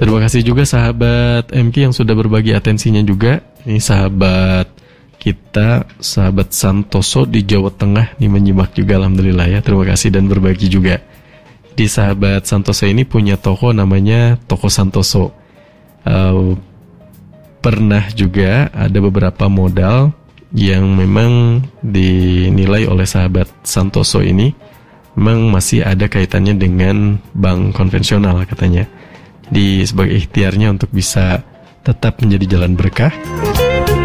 Terima kasih juga sahabat MK yang sudah berbagi atensinya juga. Ini sahabat kita, sahabat Santoso di Jawa Tengah nih menyimak juga, alhamdulillah ya. Terima kasih dan berbagi juga. Di sahabat Santoso ini punya toko namanya Toko Santoso. Pernah juga ada beberapa modal yang memang dinilai oleh sahabat Santoso ini memang masih ada kaitannya dengan bank konvensional katanya. Jadi sebagai ikhtiarnya untuk bisa tetap menjadi jalan berkah,